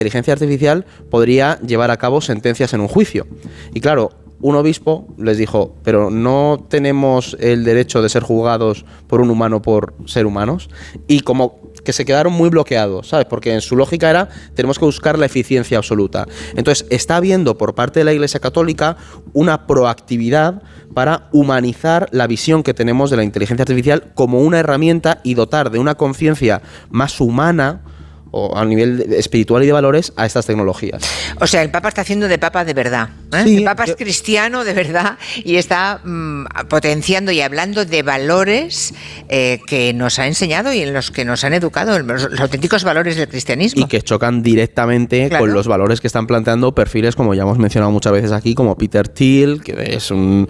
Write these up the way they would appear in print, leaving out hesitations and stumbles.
inteligencia artificial podría llevar a cabo sentencias en un juicio. Y claro, un obispo les dijo, pero no tenemos el derecho de ser juzgados por un humano por ser humanos. Y como que se quedaron muy bloqueados, ¿sabes? Porque en su lógica era, tenemos que buscar la eficiencia absoluta. Entonces, está habiendo por parte de la Iglesia Católica una proactividad para humanizar la visión que tenemos de la inteligencia artificial como una herramienta y dotar de una conciencia más humana o a nivel espiritual y de valores a estas tecnologías. O sea, el Papa está haciendo de Papa de verdad, ¿eh? Sí, el Papa es cristiano de verdad y está potenciando y hablando de valores que nos ha enseñado y en los que nos han educado, los auténticos valores del cristianismo. Y que chocan directamente con los valores que están planteando perfiles, como ya hemos mencionado muchas veces aquí, como Peter Thiel, que es un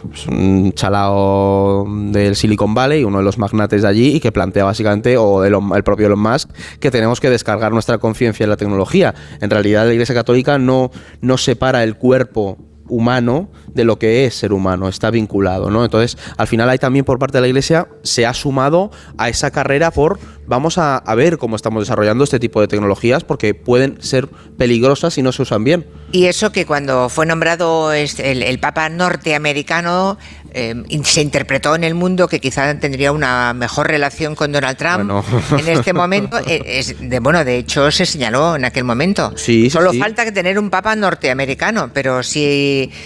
chalao del Silicon Valley, uno de los magnates de allí, y que plantea básicamente, o el propio Elon Musk, que tenemos que descargar nuestra conciencia en la tecnología. En realidad la Iglesia Católica no separa el cuerpo humano de lo que es ser humano, está vinculado, ¿no? Entonces, al final hay también por parte de la Iglesia, se ha sumado a esa carrera vamos a ver cómo estamos desarrollando este tipo de tecnologías porque pueden ser peligrosas si no se usan bien. Y eso que cuando fue nombrado el Papa norteamericano se interpretó en el mundo que quizá tendría una mejor relación con Donald Trump. Bueno. En este momento, de hecho se señaló en aquel momento. Sí, Solo sí. falta que tener un Papa norteamericano, pero si